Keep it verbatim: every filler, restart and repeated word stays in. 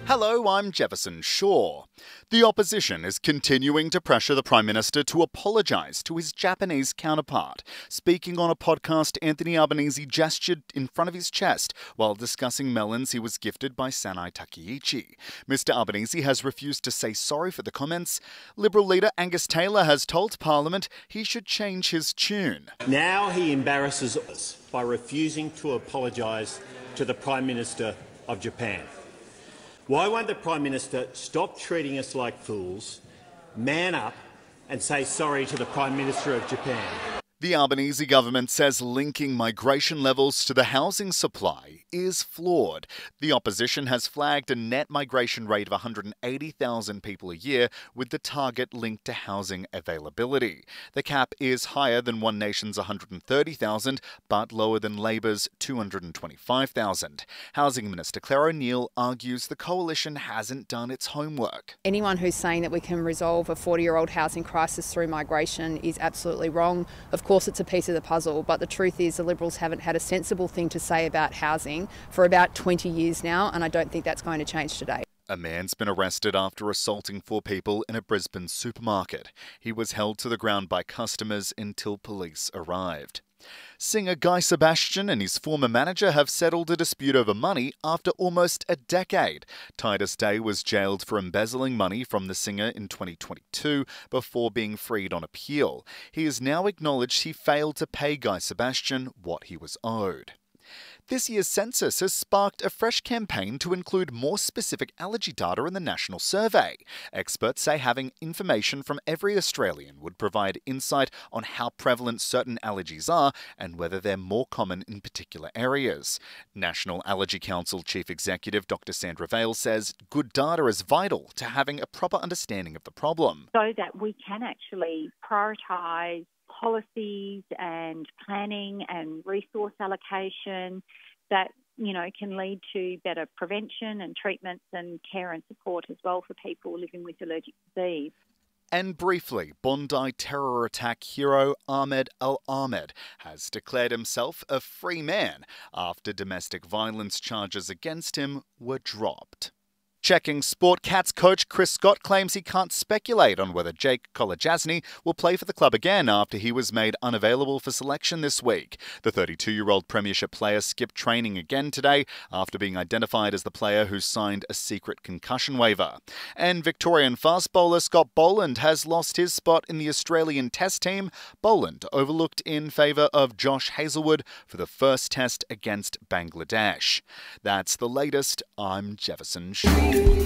Hello, I'm Jefferson Shaw. The opposition is continuing to pressure the Prime Minister to apologise to his Japanese counterpart. Speaking on a podcast, Anthony Albanese gestured in front of his chest while discussing melons he was gifted by Sanai Takeichi. Mister Albanese has refused to say sorry for the comments. Liberal leader Angus Taylor has told Parliament he should change his tune. Now he embarrasses us by refusing to apologise to the Prime Minister of Japan. Why won't the Prime Minister stop treating us like fools, man up and say sorry to the Prime Minister of Japan? The Albanese government says linking migration levels to the housing supply is flawed. The opposition has flagged a net migration rate of one hundred eighty thousand people a year, with the target linked to housing availability. The cap is higher than One Nation's one hundred thirty thousand, but lower than Labor's two hundred twenty-five thousand. Housing Minister Clare O'Neil argues the coalition hasn't done its homework. Anyone who's saying that we can resolve a forty-year-old housing crisis through migration is absolutely wrong. Of course, it's a piece of the puzzle, but the truth is the Liberals haven't had a sensible thing to say about housing for about twenty years now, and I don't think that's going to change today. A man's been arrested after assaulting four people in a Brisbane supermarket. He was held to the ground by customers until police arrived. Singer Guy Sebastian and his former manager have settled a dispute over money after almost a decade. Titus Day was jailed for embezzling money from the singer in twenty twenty-two before being freed on appeal. He has now acknowledged he failed to pay Guy Sebastian what he was owed. This year's census has sparked a fresh campaign to include more specific allergy data in the national survey. Experts say having information from every Australian would provide insight on how prevalent certain allergies are and whether they're more common in particular areas. National Allergy Council Chief Executive Doctor Sandra Vale says good data is vital to having a proper understanding of the problem. So that we can actually prioritise policies and planning and resource allocation that, you know, can lead to better prevention and treatments and care and support as well for people living with allergic disease. And briefly, Bondi terror attack hero Ahmed Al-Ahmed has declared himself a free man after domestic violence charges against him were dropped. Checking Sport, Cats coach Chris Scott claims he can't speculate on whether Jake Kolodjasny will play for the club again after he was made unavailable for selection this week. The thirty-two-year-old Premiership player skipped training again today after being identified as the player who signed a secret concussion waiver. And Victorian fast bowler Scott Boland has lost his spot in the Australian Test team. Boland overlooked in favour of Josh Hazlewood for the first test against Bangladesh. That's the latest. I'm Jefferson Shaw.